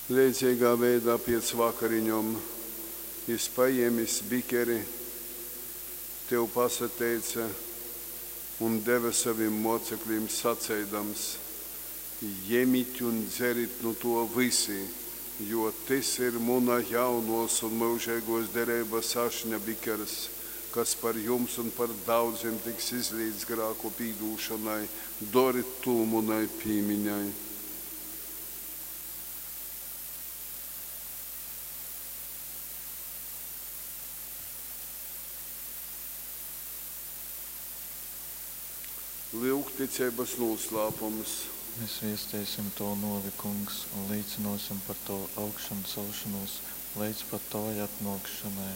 Līdzīgā veidā pēc vakariņom es paņēmis bikeri, tev pasateica un deva saviem mocekļiem sacēdams: ņemiet un dzeriet no to visi, jo tas ir mana jaunos un mūžīgos derības ašņa bikeris, kas par jums un par daudziem tiks izlīdz grēku pīdūšanai, dariet to manai piemiņai. Lūgticības noslēpums. Mēs viestiesim to novi, kungs, un līdzinosim par to augšanu celšanos, līdz pat tavai atnākšanai.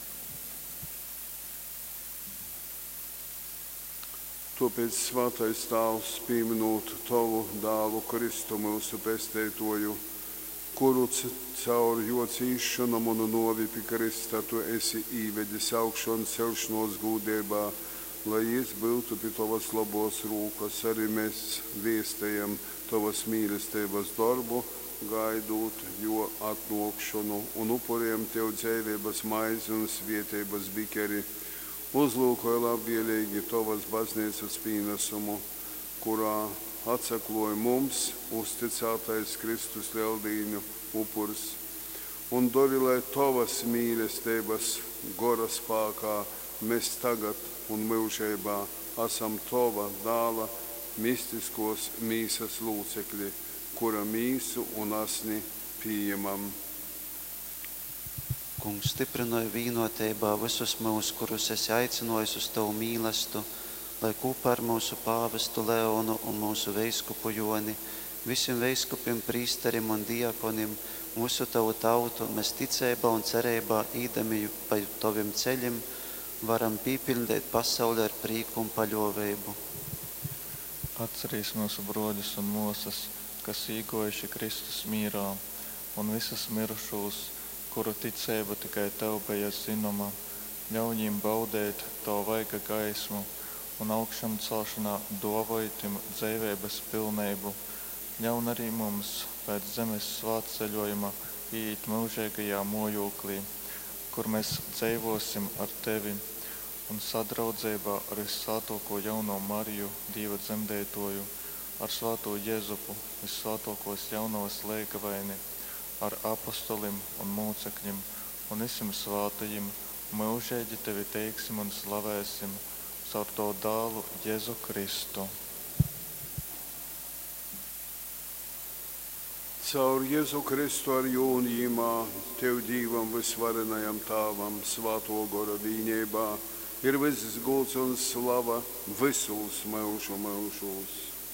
Tāpēc Svētais Tēvs, pieminot tavu dēlu Kristu, mūsu pestītoju, kuru caur jo cīšanam un novi pie Krista tu esi īvedis augšanu celšanos gūdībā, lai jis būtu pie tavas labos rūkas, arī mēs viestējam tavas mīlestības darbu, gaidot jo atnākšanu un upuriem tev dzīvības maizi un svētības bikeri. Uzlūkoja labvēlīgi tavas baznīcas pienesumu, kurā atsakloja mums uzticētais Kristus ļaudīņu upurs, un dori, lai tavas mīlestības gora spēkā mēs tagad un mūžībā esam tava dēla mistiskos mīsas lūcekļi, kura mīsu un asni pieņemam. Kungs, stiprināja vīnotībā visus mūs, kurus esi aicinājis uz tavu mīlestību, lai kopā ar mūsu pāvestu Leonu un mūsu veiskupu Joni, visiem veiskupiem, prīsterim un diakonim, mūsu tavu tautu, mēs ticībā un cerībā īdami pa taviem ceļiem, varam pīpildīt pasauli ar prīku un paļāvību. Atcerīs mūsu broļus un mūsas, kas īgojuši Kristus mīrā, un visas mirušos, kuru ticība tikai tev bija zinama, ļauj viņiem baudēt tavu vaiga gaismu un augšanu celšanā dāvājutim dzīvības pilnību. Ļauj arī mums pēc zemes svētceļojuma iet mūžīgajā mājokļī, kur mēs dzīvosim ar tevi un sadraudzībā ar visvētāko jauno Mariju, Dieva dzemdētoju, ar svēto Jēzupu, visvētākos jaunos liekavaini, ar apostolim un mūcekļiem un visiem svētajiem, mūžīgi tevi teiksim un slavēsim caur to dēlu Jēzu Kristu. Caur Jēzu Kristu ar jūnījumā tev Dievam visvarenajam Tēvam svēto gora vienībā ir viss gods un slava visos mūžu mūžos.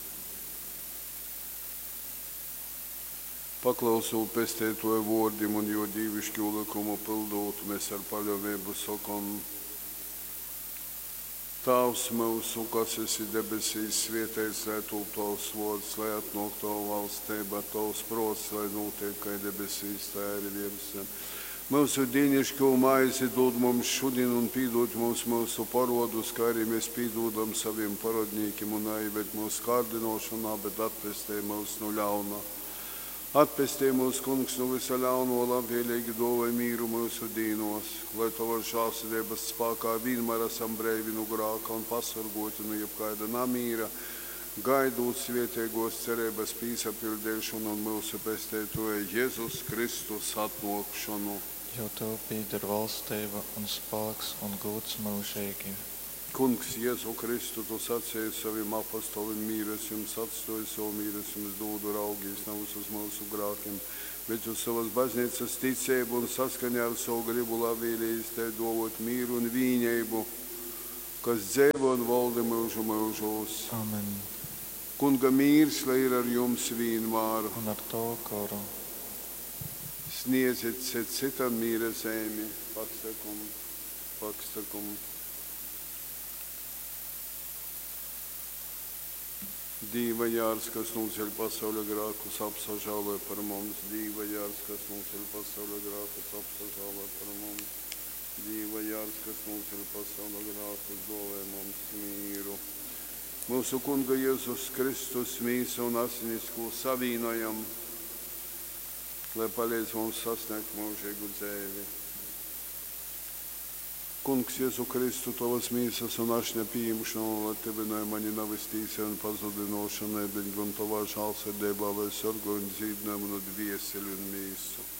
Paklausot pestītoju vārdiem un jo dievišķo likumu pildot, mēs ar paļāvību sakam: Tēvs mūsu, kas esi debesīs, svētīts lai top tavs vārds, lai atnāk tava valstība, tavs prāts, lai notiek kā debesīs, tā arī virs zemes. Mūsu dienišķo maizi dod mums šodien un piedod mums mūsu parodus, kā arī mēs piedodam saviem parodniekiem, un neieved mūsu kārdinošanā, bet atpestī mūs no ļauna. Atpestī mūs, kungs, no visa ļauno, labvēlīgi dāvāj mīru mūsu dīnos, lai tava žēlsirdības spēkā vienmēr esam brīvi no grēka un pasargoti no jebkāda namīra, gaidot svētīgos cerības piesapildīšanu un mūsu pestītoja Jēzus Kristus atnākšanu. Jo tev pieder valstība un spēks un gods mūžīgi. Kungs, Jēzu Kristu, tu sacēji saviem apostolim: mīres jums atstāju, savu mīres jums dodu, raugies nav uz mūsu grēkiem, bet uz savas baznīcas ticību un saskaņā ar savu gribu labvēlīs te dāvāt mīru un vienību, kas dzīvo un valda mūžu mūžos. Amen. Kunga mīrs, lai ir ar jums vienmēr. Un ar to koru. Sniedziet citam mīra zemi, pakstakum. Dīva jārs, kas noceļ pasaules grēkus, apsažāloja par mums. Dīva jārs, kas noceļ pasaules grēkus, apsažāloja par mums. Dīva jārs, kas noceļ pasaules grēkus, dāvāj mums mīru. Mūsu Kunga Jēzus Kristus mīsa un asinisko savīnojam, lai palīdz mums sasniegt mūžīgu dzīvi. Kungs, Jēzu Kristu, tavas mīsas un ašņa pieņemšanu, lai tevināja mani navestīsi un pazudinošanai, bet gan tavā žālsirdībā, lai sorgu un dzīvinājumu no dvieseli un mīsu.